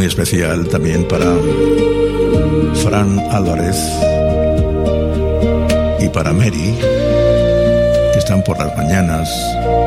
especial también para Fran Álvarez y para Mary, que están por las mañanas